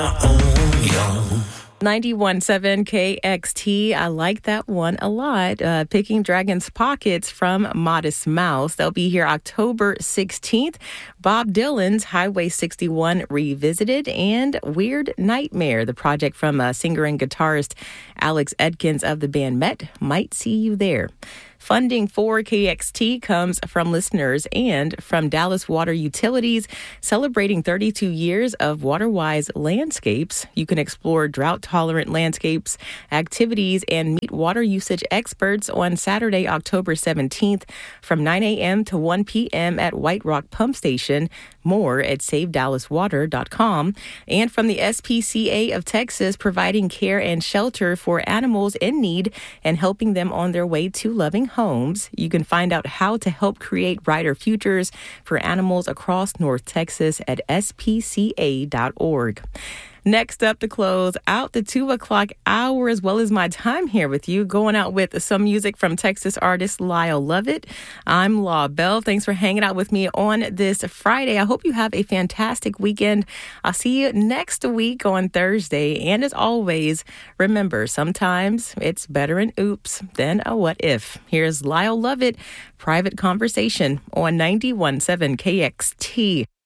91.7 KXT. I like that one a lot. Picking Dragon's Pockets from Modest Mouse. They'll be here October 16th. Bob Dylan's Highway 61 Revisited and Weird Nightmare, the project from singer and guitarist Alex Edkins of the band Met. Might see you there. Funding for KXT comes from listeners and from Dallas Water Utilities, celebrating 32 years of WaterWise landscapes. You can explore drought-tolerant landscapes, activities, and meet water usage experts on Saturday, October 17th from 9 a.m. to 1 p.m. at White Rock Pump Station. More at SaveDallasWater.com. And from the SPCA of Texas, providing care and shelter for animals in need and helping them on their way to loving homes. You can find out how to help create brighter futures for animals across North Texas at spca.org. Next up to close out the 2 o'clock hour, as well as my time here with you, going out with some music from Texas artist Lyle Lovett. I'm Law Bell. Thanks for hanging out with me on this Friday. I hope you have a fantastic weekend. I'll see you next week on Thursday. And as always, remember, sometimes it's better an oops than a what if. Here's Lyle Lovett, Private Conversation on 91.7 KXT.